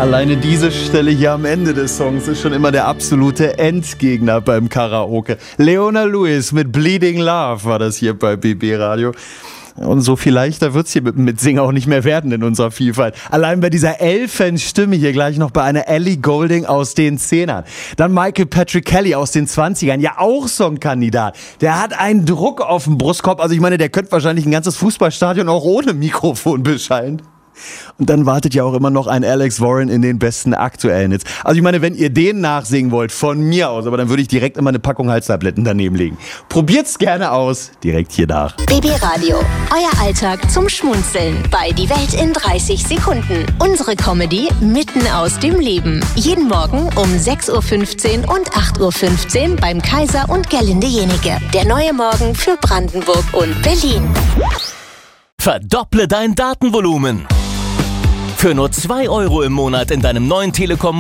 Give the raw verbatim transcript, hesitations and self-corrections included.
Alleine diese Stelle hier am Ende des Songs ist schon immer der absolute Endgegner beim Karaoke. Leona Lewis mit Bleeding Love war das hier bei B B Radio. Und so viel leichter wird's hier mit, mit Singen auch nicht mehr werden in unserer Vielfalt. Allein bei dieser Elfenstimme hier gleich noch bei einer Ellie Goulding aus den Zehnern. Dann Michael Patrick Kelly aus den Zwanzigern, ja auch Songkandidat. Der hat einen Druck auf dem Brustkorb. Also ich meine, der könnte wahrscheinlich ein ganzes Fußballstadion auch ohne Mikrofon beschallen. Und dann wartet ja auch immer noch ein Alex Warren in den besten aktuellen Hits. Also ich meine, wenn ihr den nachsingen wollt, von mir aus, aber dann würde ich direkt immer eine Packung Halstabletten daneben legen. Probiert's gerne aus, direkt hier nach. B B Radio, euer Alltag zum Schmunzeln bei Die Welt in dreißig Sekunden. Unsere Comedy mitten aus dem Leben. Jeden Morgen um sechs Uhr fünfzehn und acht Uhr fünfzehn beim Kaiser und Gerlinde Jenike. Der neue Morgen für Brandenburg und Berlin. Verdopple dein Datenvolumen. Für nur zwei Euro im Monat in deinem neuen Telekom